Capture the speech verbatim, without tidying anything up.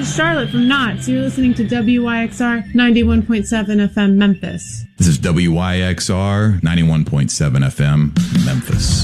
is Charlotte from Knots. You're listening to W Y X R ninety-one point seven F M Memphis. This is W Y X R ninety-one point seven F M Memphis.